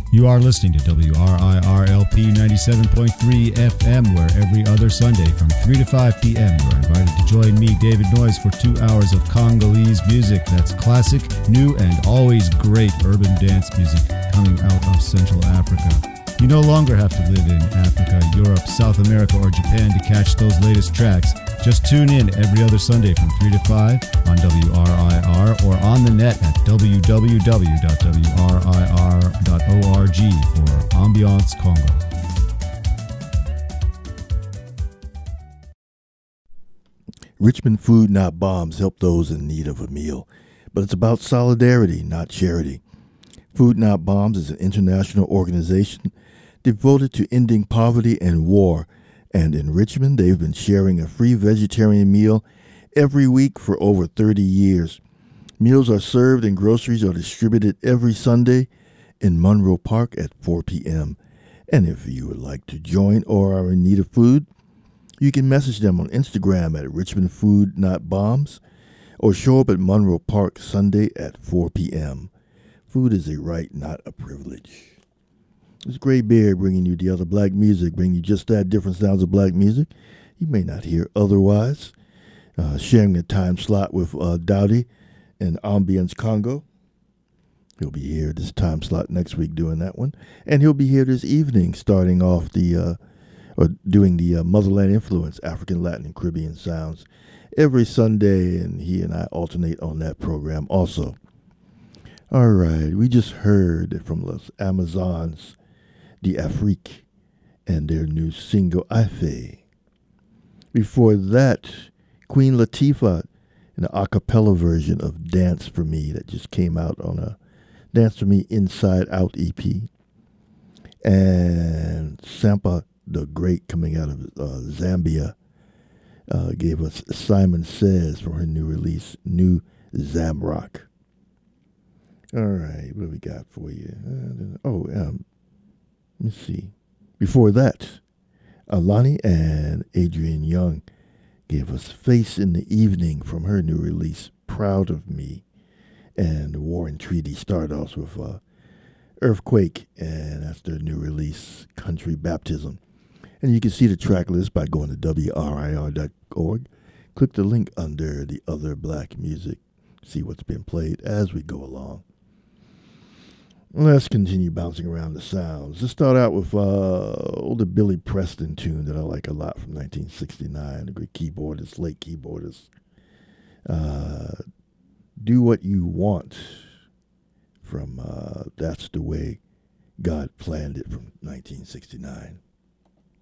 You are listening to WRIRLP 97.3 FM, where every other Sunday from 3 to 5 p.m. you are invited to join me, David Noyes, for 2 hours of Congolese music. That's classic, new, and always great urban dance music coming out of Central Africa. You no longer have to live in Africa, Europe, South America, or Japan to catch those latest tracks. Just tune in every other Sunday from 3 to 5 on WRIR or on the net at www.wrir.org for Ambiance Congo. Richmond Food Not Bombs help those in need of a meal, but it's about solidarity, not charity. Food Not Bombs is an international organization devoted to ending poverty and war, and in Richmond they've been sharing a free vegetarian meal every week for over 30 years. Meals are served and groceries are distributed every Sunday in Monroe Park at 4 p.m. And if you would like to join or are in need of food, you can message them on Instagram at Richmond Food Not Bombs or show up at Monroe Park Sunday at 4 p.m. Food is a right, not a privilege. It's Gray Beard bringing you the other black music, bringing you just that different sounds of black music you may not hear otherwise. Sharing a time slot with Dowdy and Ambiance Congo. He'll be here this time slot next week doing that one. And he'll be here this evening starting off doing the Motherland Influence, African, Latin, and Caribbean sounds every Sunday, and he and I alternate on that program also. All right, we just heard from Les Amazons d'Afrique and their new single, Ife. Before that, Queen Latifah in an a cappella version of Dance For Me that just came out on a Dance For Me Inside Out EP. And Sampa the Great, coming out of Zambia, gave us Simon Says from her new release, New Zamrock. All right, what do we got for you? Let me see. Before that, Alani and Adrian Young gave us Face in the Evening from her new release, Proud of Me. And War and Treaty started off with Earthquake, and that's their new release, Country Baptism. And you can see the track list by going to WRIR.org. Click the link under the other black music. See what's been played as we go along. Let's continue bouncing around the sounds. Let's start out with older Billy Preston tune that I like a lot from 1969. A great keyboardist, late keyboardist. Do What You Want from That's the Way God Planned It from 1969.